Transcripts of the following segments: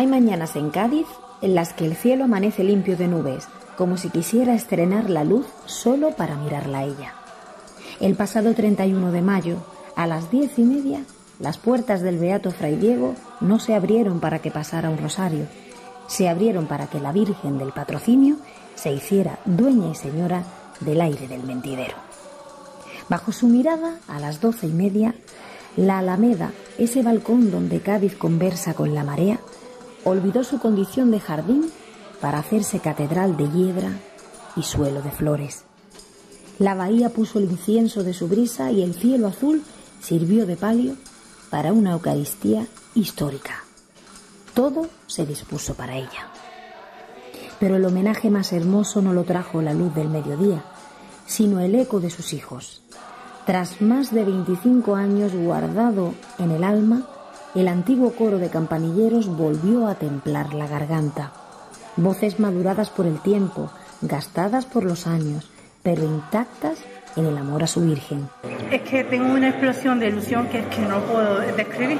Hay mañanas en Cádiz en las que el cielo amanece limpio de nubes, como si quisiera estrenar la luz solo para mirarla a ella. El pasado 31 de mayo, a las 10:30, las puertas del Beato Fray Diego no se abrieron para que pasara un rosario, se abrieron para que la Virgen del Patrocinio se hiciera dueña y señora del aire del mentidero. Bajo su mirada, a las 12:30, la Alameda, ese balcón donde Cádiz conversa con la marea, olvidó su condición de jardín para hacerse catedral de hiedra y suelo de flores. La bahía puso el incienso de su brisa y el cielo azul sirvió de palio para una Eucaristía histórica. Todo se dispuso para ella. Pero el homenaje más hermoso no lo trajo la luz del mediodía, sino el eco de sus hijos. Tras más de 25 años guardado en el alma, el antiguo coro de campanilleros volvió a templar la garganta. Voces maduradas por el tiempo, gastadas por los años, pero intactas en el amor a su Virgen. Es que tengo una explosión de ilusión que es que no puedo describir.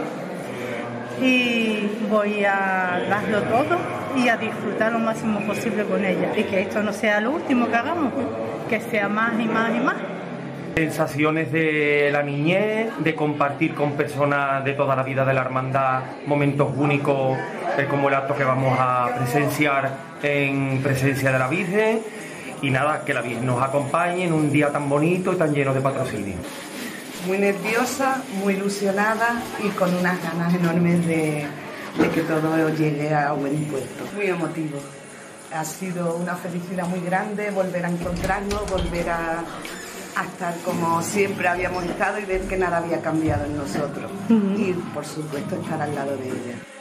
Y voy a darlo todo y a disfrutar lo máximo posible con ella. Y que esto no sea lo último que hagamos, que sea más y más y más. Sensaciones de la niñez, de compartir con personas de toda la vida de la hermandad momentos únicos, como el acto que vamos a presenciar en presencia de la Virgen. Y nada, que la Virgen nos acompañe en un día tan bonito y tan lleno de patrocinio. Muy nerviosa, muy ilusionada y con unas ganas enormes de que todo llegue a buen puerto. Muy emotivo. Ha sido una felicidad muy grande volver a encontrarnos, volver a estar como siempre habíamos estado y ver que nada había cambiado en nosotros. Y por supuesto estar al lado de ella.